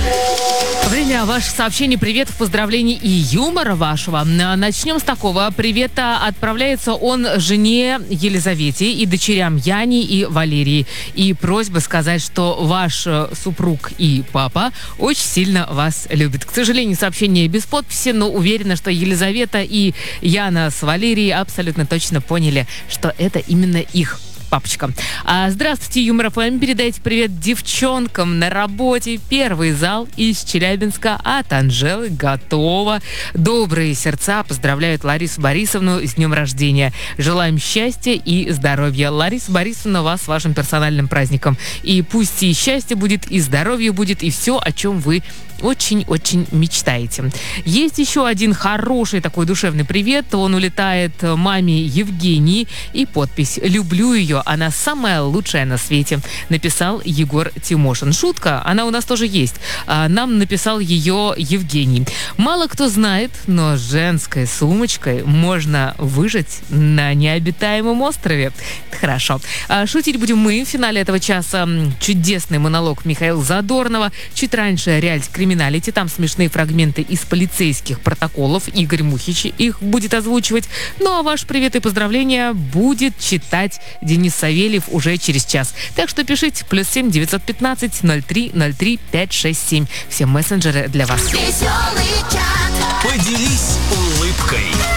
Время ваших сообщений, приветов, поздравлений и юмора вашего. Начнем с такого. Привета отправляется он жене Елизавете и дочерям Яне и Валерии. И просьба сказать, что ваш супруг и папа очень сильно вас любят. К сожалению, сообщение без подписи, но уверена, что Елизавета и Яна с Валерией абсолютно точно поняли, что это именно их папочка. Здравствуйте, Юмор ФМ. Передайте привет девчонкам на работе. Первый зал из Челябинска от Анжелы. Готово. Добрые сердца поздравляют Ларису Борисовну с днем рождения. Желаем счастья и здоровья. Лариса Борисовна, вас с вашим персональным праздником. И пусть и счастье будет, и здоровье будет, и все, о чем вы очень-очень мечтаете. Есть еще один хороший такой душевный привет. Он улетает маме Евгении. И подпись: «Люблю ее, она самая лучшая на свете», написал Егор Тимошин. Шутка, она у нас тоже есть. Нам написал ее Евгений. Мало кто знает, но женской сумочкой можно выжить на необитаемом острове. Хорошо. Шутить будем мы. В финале этого часа чудесный монолог Михаила Задорнова. Чуть раньше реальность криминалити. Там смешные фрагменты из полицейских протоколов. Игорь Мухич их будет озвучивать. Ну а ваш привет и поздравления будет читать Денис Савельев уже через час. Так что пишите +7 915 03 03 567. Все мессенджеры для вас. Веселый чат. Поделись улыбкой.